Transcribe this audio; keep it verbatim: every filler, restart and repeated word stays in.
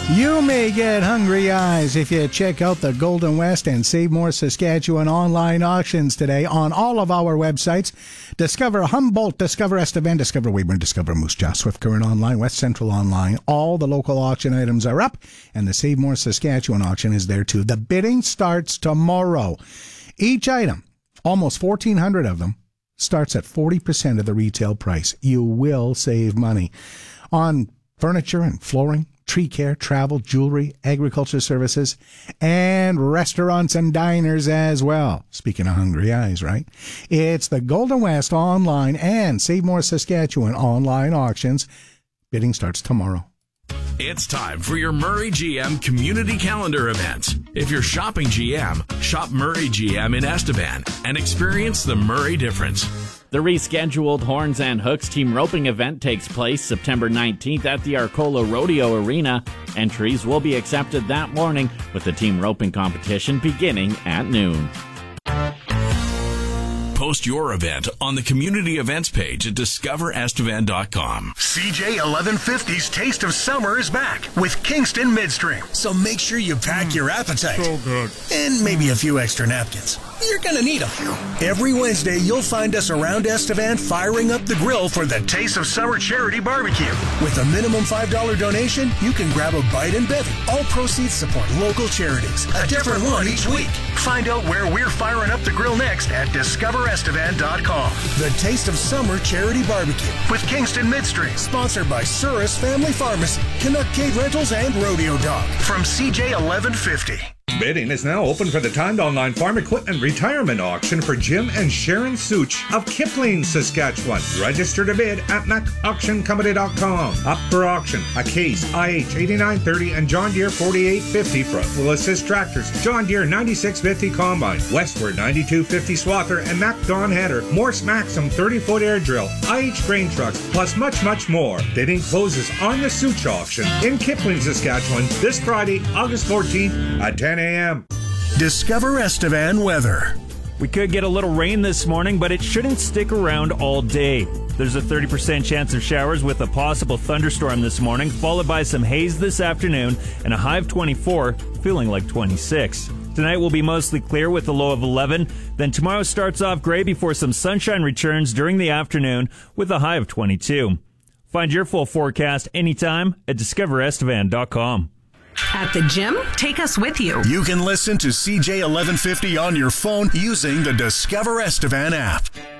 You may get hungry eyes if you check out the Golden West and Save More Saskatchewan online auctions today on all of our websites. Discover Humboldt, Discover Estevan, Discover Weyburn, Discover Moose Jaw, Swift Current Online, West Central Online. All the local auction items are up, and the Save More Saskatchewan auction is there too. The bidding starts tomorrow. Each item, almost fourteen hundred of them, starts at forty percent of the retail price. You will save money on furniture and flooring, tree care, travel, jewelry, agriculture services, and restaurants and diners as well. Speaking of hungry eyes, right? It's the Golden West online and Save More Saskatchewan online auctions. Bidding starts tomorrow. It's time for your Murray G M community calendar events. If you're shopping G M, shop Murray G M in Estevan and experience the Murray difference. The rescheduled Horns and Hooks team roping event takes place September nineteenth at the Arcola Rodeo Arena. Entries will be accepted that morning with the team roping competition beginning at noon. Post your event on the community events page at discover estevan dot com. C J eleven fifty's Taste of Summer is back with Kingston Midstream. So make sure you pack your appetite. So good. And maybe a few extra napkins. You're going to need them. Every Wednesday, you'll find us around Estevan firing up the grill for the Taste of Summer Charity Barbecue. With a minimum five dollars donation, you can grab a bite and bevy. All proceeds support local charities. A different one each week. Find out where we're firing up the grill next at discover estevan dot com. The Taste of Summer Charity Barbecue with Kingston Midstream. Sponsored by Surus Family Pharmacy, Canuck Cade Rentals, and Rodeo Dog. From C J eleven fifty. Bidding is now open for the timed online farm equipment retirement auction for Jim and Sharon Such of Kipling, Saskatchewan. Register to bid at mac auction company dot com. Up for auction, a Case I H eighty-nine thirty and John Deere forty-eight fifty front wheel assist tractors, John Deere ninety-six fifty combine, Westward ninety-two fifty swather, and Mac Dawn header, Morse Maxim thirty foot air drill, I H grain trucks, plus much, much more. Bidding closes on the Such auction in Kipling, Saskatchewan this Friday, August fourteenth at ten a.m. Discover Estevan weather. We could get a little rain this morning, but it shouldn't stick around all day. There's a thirty percent chance of showers with a possible thunderstorm this morning, followed by some haze this afternoon and a high of twenty-four, feeling like twenty-six. Tonight will be mostly clear with a low of eleven. Then tomorrow starts off gray before some sunshine returns during the afternoon with a high of twenty-two. Find your full forecast anytime at discover estevan dot com. At the gym, take us with you. You can listen to C J eleven fifty on your phone using the Discover Estevan app.